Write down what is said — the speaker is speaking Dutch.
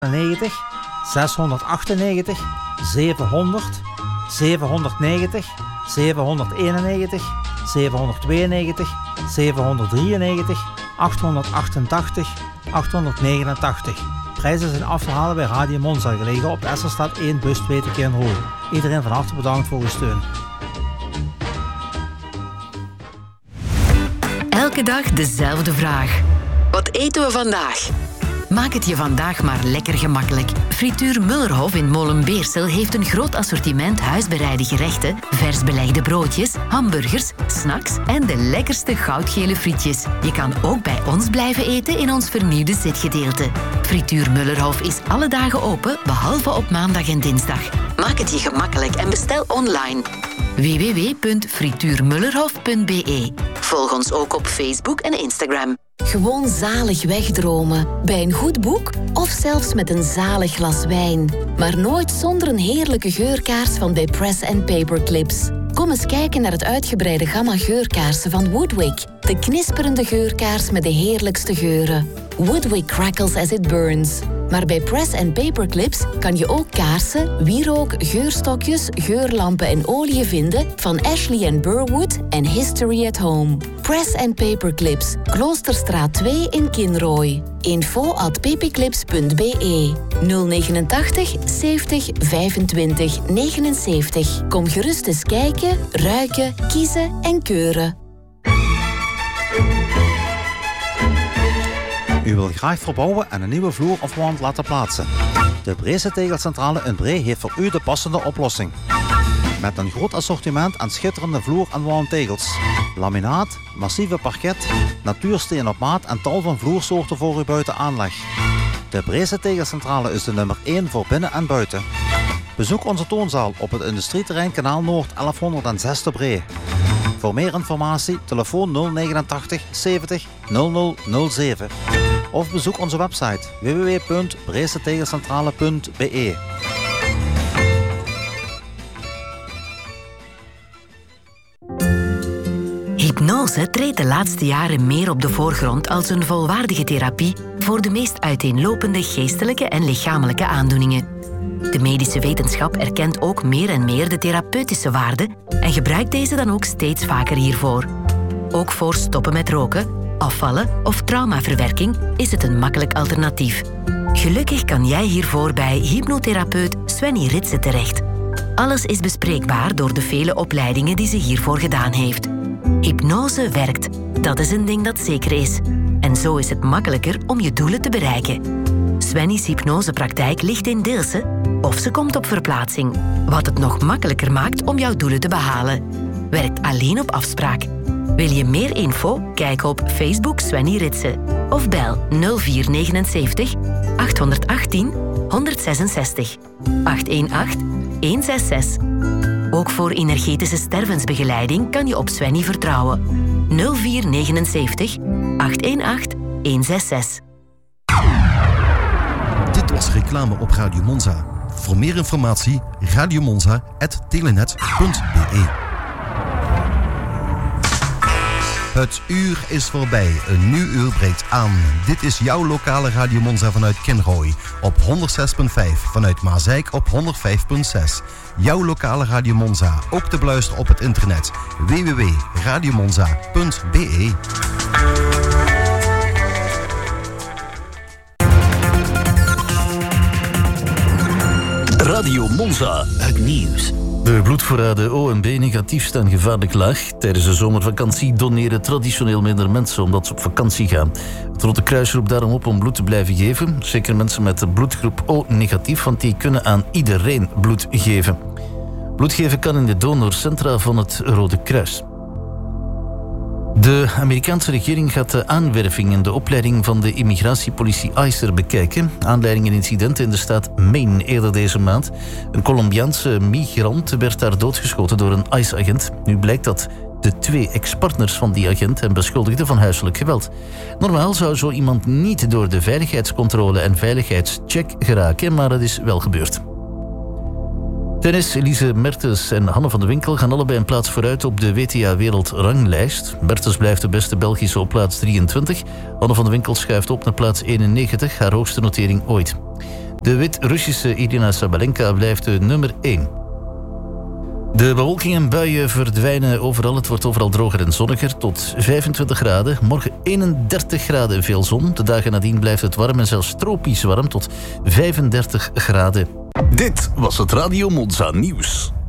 698, 700, 790, 791, 792, 793, 888, 889. Prijzen zijn af te halen bij Radio Monza, gelegen op Esserstraat 1, bus 2 te Kernhoorn. Iedereen van harte bedankt voor uw steun. Elke dag dezelfde vraag. Wat eten we vandaag? Maak het je vandaag maar lekker gemakkelijk. Frituur Mullerhof in Molenbeersel heeft een groot assortiment huisbereide gerechten, vers belegde broodjes, hamburgers, snacks en de lekkerste goudgele frietjes. Je kan ook bij ons blijven eten in ons vernieuwde zitgedeelte. Frituur Mullerhof is alle dagen open, behalve op maandag en dinsdag. Maak het je gemakkelijk en bestel online. www.frituurmullerhof.be. Volg ons ook op Facebook en Instagram. Gewoon zalig wegdromen. Bij een goed boek of zelfs met een zalig glas wijn. Maar nooit zonder een heerlijke geurkaars van bij Press & Paperclips. Kom eens kijken naar het uitgebreide gamma geurkaarsen van Woodwick. De knisperende geurkaars met de heerlijkste geuren. Woodwick crackles as it burns. Maar bij Press & Paperclips kan je ook kaarsen, wierook, geurstokjes, geurlampen en oliën vinden van Ashley & Burwood en History at Home. Press & Paperclips, Kloosterstraat 2 in Kinrooi. info@paperclips.be 089 70 25 79. Kom gerust eens kijken, ruiken, kiezen en keuren. U wil graag verbouwen en een nieuwe vloer of wand laten plaatsen. De Breese Tegelcentrale in Bree heeft voor u de passende oplossing. Met een groot assortiment aan schitterende vloer- en wandtegels, laminaat, massieve parket, natuursteen op maat en tal van vloersoorten voor uw buitenaanleg. De Breese Tegelcentrale is de nummer 1 voor binnen en buiten. Bezoek onze toonzaal op het industrieterrein Kanaal Noord 1106 te Bree. Voor meer informatie telefoon 089 70 0007 of bezoek onze website www.breesetegelcentrale.be. Hypnose treedt de laatste jaren meer op de voorgrond als een volwaardige therapie voor de meest uiteenlopende geestelijke en lichamelijke aandoeningen. De medische wetenschap erkent ook meer en meer de therapeutische waarde en gebruikt deze dan ook steeds vaker hiervoor. Ook voor stoppen met roken, afvallen of traumaverwerking is het een makkelijk alternatief. Gelukkig kan jij hiervoor bij hypnotherapeut Svenny Ritse terecht. Alles is bespreekbaar door de vele opleidingen die ze hiervoor gedaan heeft. Hypnose werkt, dat is een ding dat zeker is. En zo is het makkelijker om je doelen te bereiken. Svenny's hypnosepraktijk ligt in Deelse of ze komt op verplaatsing, wat het nog makkelijker maakt om jouw doelen te behalen. Werkt alleen op afspraak. Wil je meer info? Kijk op Facebook Svenny Ritse of bel 0479 818 166 818 166. Ook voor energetische stervensbegeleiding kan je op Svenny vertrouwen. 0479 818 166. Dit was reclame op Radio Monza. Voor meer informatie radiomonza@telenet.be. Het uur is voorbij. Een nieuw uur breekt aan. Dit is jouw lokale Radio Monza vanuit Kinrooi op 106.5. Vanuit Maasijk op 105.6. Jouw lokale Radio Monza. Ook te beluisteren op het internet. www.radiomonza.be. Radio Monza, het nieuws. De bloedvoorraden O en B negatief staan gevaarlijk laag. Tijdens de zomervakantie doneren traditioneel minder mensen omdat ze op vakantie gaan. Het Rode Kruis roept daarom op om bloed te blijven geven. Zeker mensen met de bloedgroep O negatief, want die kunnen aan iedereen bloed geven. Bloed geven kan in de donorcentra van het Rode Kruis. De Amerikaanse regering gaat de aanwerving en de opleiding van de immigratiepolitie ICE bekijken. Aanleiding een incident in de staat Maine eerder deze maand. Een Colombiaanse migrant werd daar doodgeschoten door een ICE-agent. Nu blijkt dat de 2 ex-partners van die agent hem beschuldigden van huiselijk geweld. Normaal zou zo iemand niet door de veiligheidscontrole en veiligheidscheck geraken, maar dat is wel gebeurd. Tennis, Elise Mertens en Hanne van de Winkel gaan allebei een plaats vooruit op de WTA-wereldranglijst. Mertens blijft de beste Belgische op plaats 23. Hanne van de Winkel schuift op naar plaats 91, haar hoogste notering ooit. De Wit-Russische Irina Sabalenka blijft de nummer 1. De bewolking en buien verdwijnen overal. Het wordt overal droger en zonniger tot 25 graden. Morgen 31 graden en veel zon. De dagen nadien blijft het warm en zelfs tropisch warm tot 35 graden. Dit was het Radio Monza Nieuws.